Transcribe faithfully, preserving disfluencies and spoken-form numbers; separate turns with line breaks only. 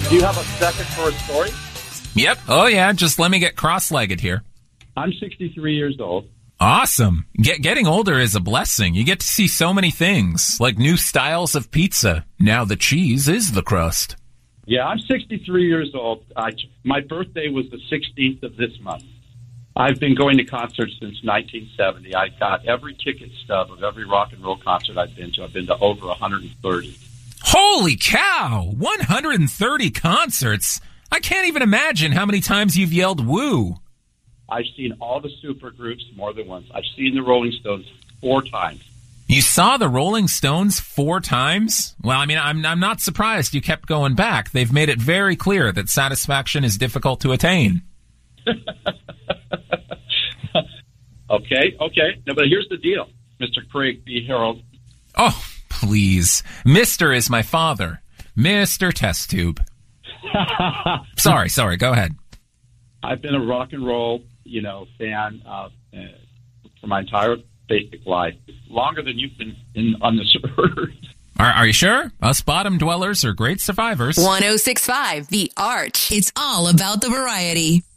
Do you have a second for a story?
Yep. Oh, yeah. Just let me get cross-legged here.
I'm sixty-three years old.
Awesome. Get, getting older is a blessing. You get to see so many things, like new styles of pizza. Now the cheese is the crust.
Yeah, I'm sixty-three years old. I, my birthday was the sixteenth of this month. I've been going to concerts since nineteen seventy. I got every ticket stub of every rock and roll concert I've been to. I've been to over one hundred thirty.
Holy cow! one hundred thirty concerts? I can't even imagine how many times you've yelled woo.
I've seen all the supergroups more than once. I've seen the Rolling Stones four times.
You saw the Rolling Stones four times? Well, I mean, I'm I'm not surprised you kept going back. They've made it very clear that satisfaction is difficult to attain.
okay, okay. No, but here's the deal, Mister Craig B. Harold.
Oh, please. Mister is my father. Mister Test Tube. sorry, sorry. Go ahead.
I've been a rock and roll, you know, fan uh, uh, for my entire basic life, longer than you've been in, on this earth.
Are, are you sure? Us bottom dwellers are great survivors.
one oh six point five The Arch. It's all about the variety.